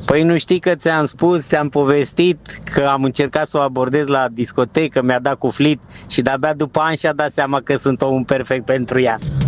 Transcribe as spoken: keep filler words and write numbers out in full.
Păi nu știi că ți-am spus, ți-am povestit că am încercat să o abordez la discotecă, mi-a dat cu flit și de-abia după ani și-a dat seama că sunt omul perfect pentru ea.